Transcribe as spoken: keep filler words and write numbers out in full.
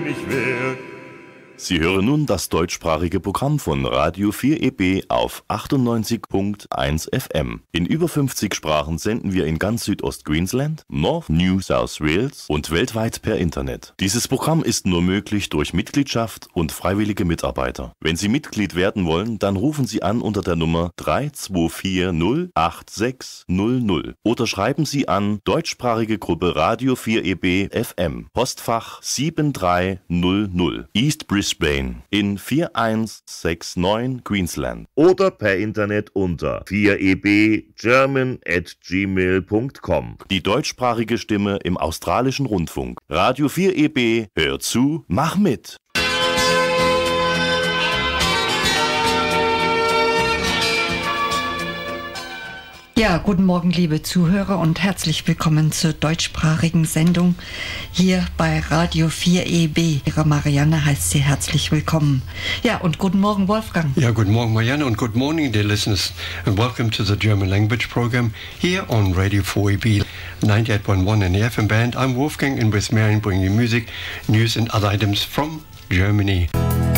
ich wär. Sie hören nun das deutschsprachige Programm von Radio vier E B auf achtundneunzig Komma eins F M. In über fünfzig Sprachen senden wir in ganz Südost-Queensland, North New South Wales und weltweit per Internet. Dieses Programm ist nur möglich durch Mitgliedschaft und freiwillige Mitarbeiter. Wenn Sie Mitglied werden wollen, dann rufen Sie an unter der Nummer drei zwei vier null acht sechs null null oder schreiben Sie an deutschsprachige Gruppe Radio vier E B F M, Postfach sieben drei null null, East Brisbane in vier eins sechs neun Queensland oder per Internet unter vier e b german at gmail punkt com. Die deutschsprachige Stimme im australischen Rundfunk. Radio vier E B, hör zu, mach mit! Ja, guten Morgen, liebe Zuhörer, und herzlich willkommen zur deutschsprachigen Sendung hier bei Radio vier E B. Ihre Marianne heißt Sie herzlich willkommen. Ja, und guten Morgen, Wolfgang. Ja, guten Morgen, Marianne, and good morning, dear listeners, and welcome to the German language program here on Radio four E B ninety-eight point one in the F M band. I'm Wolfgang, and with Marianne bringing you music, news and other items from Germany.